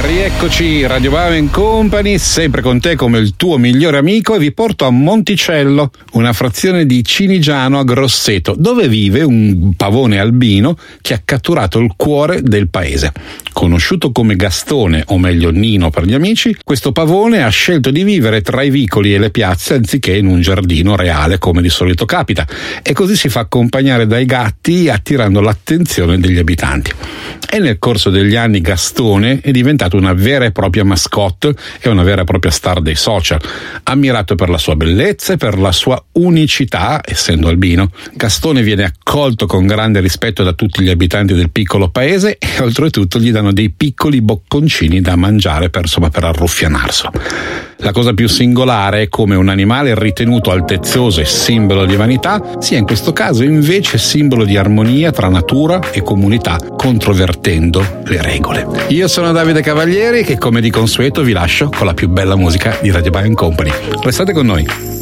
Rieccoci, Radio Bava Company, sempre con te come il tuo migliore amico, e vi porto a Monticello, una frazione di Cinigiano a Grosseto, dove vive un pavone albino che ha catturato il cuore del paese. Conosciuto come Gastone, o meglio Nino per gli amici, questo pavone ha scelto di vivere tra i vicoli e le piazze anziché in un giardino reale come di solito capita, e così si fa accompagnare dai gatti attirando l'attenzione degli abitanti. E nel corso degli anni Gastone è diventato una vera e propria mascotte e una vera e propria star dei social, ammirato per la sua bellezza e per la sua unicità, essendo albino. Gastone viene accolto con grande rispetto da tutti gli abitanti del piccolo paese e oltretutto gli danno dei piccoli bocconcini da mangiare per arruffianarselo. La cosa più singolare è come un animale ritenuto altezzoso e simbolo di vanità sia in questo caso invece simbolo di armonia tra natura e comunità, controvertendo le regole. Io sono Davide Cavalieri, che come di consueto vi lascio con la più bella musica di Radio Bava Company. Restate con noi.